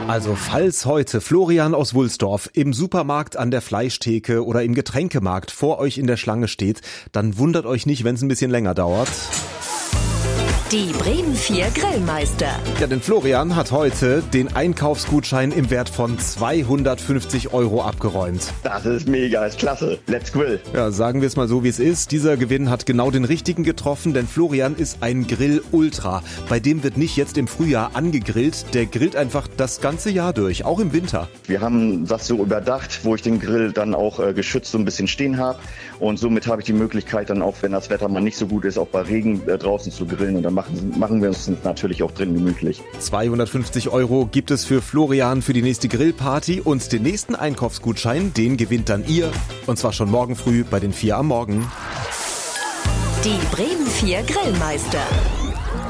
Also falls heute Florian aus Wulsdorf im Supermarkt an der Fleischtheke oder im Getränkemarkt vor euch in der Schlange steht, dann wundert euch nicht, wenn es ein bisschen länger dauert. Die Bremen 4 Grillmeister. Ja, denn Florian hat heute den Einkaufsgutschein im Wert von 250 € abgeräumt. Das ist mega, ist klasse. Let's grill. Ja, sagen wir es mal so, wie es ist. Dieser Gewinn hat genau den richtigen getroffen, denn Florian ist ein Grill-Ultra. Bei dem wird nicht jetzt im Frühjahr angegrillt, der grillt einfach das ganze Jahr durch, auch im Winter. Wir haben das so überdacht, wo ich den Grill dann auch geschützt so ein bisschen stehen habe. Und somit habe ich die Möglichkeit dann auch, wenn das Wetter mal nicht so gut ist, auch bei Regen draußen zu grillen. Und dann machen wir uns natürlich auch drin gemütlich. 250 € gibt es für Florian für die nächste Grillparty und den nächsten Einkaufsgutschein, den gewinnt dann ihr. Und zwar schon morgen früh bei den 4 am Morgen. Die Bremen 4 Grillmeister.